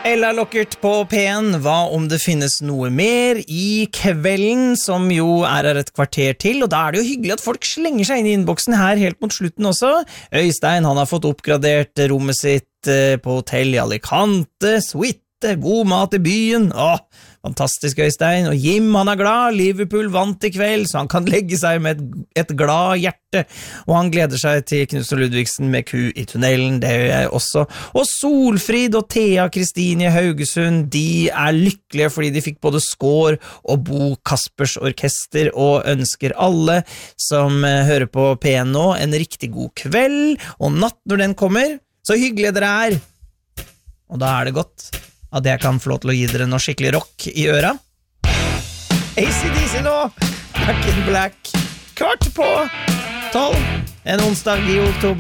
Ella Lockert på P1, hva om det finnes noe mer i kvelden, som jo her et kvarter til, og da det jo hyggelig at folk slenger seg inn i innboksen her helt mot slutten også. Øystein, han har fått oppgradert rommet sitt på hotell i Alicante, suite, god mat i byen, fantastisk Øystein, og Jim han glad, Liverpool vant i kveld, så han kan legge seg med et glad hjerte, og han gleder seg til Knust og Ludvigsen med ku i tunnelen, det gjør jeg også, og Solfrid og Thea Kristine Haugesund, de lykkelige fordi de fikk både Skår og Bo Kaspers orkester, og ønsker alle som hører på P1 nå en riktig god kveld, og natt når den kommer, så hyggelig dere og da det godt at jeg kan få lov til å gi dere noe skikkelig rock i øra. AC/DC nå, Back in Black, 12:15, en onsdag i oktober.